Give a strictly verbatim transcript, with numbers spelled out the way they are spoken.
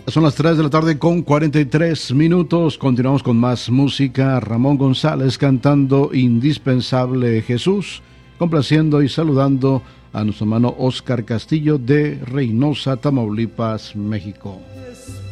Son las tres de la tarde con cuarenta y tres minutos. Continuamos con más música. Ramón González cantando Indispensable Jesús, complaciendo y saludando a nuestro hermano Oscar Castillo de Reynosa, Tamaulipas, México.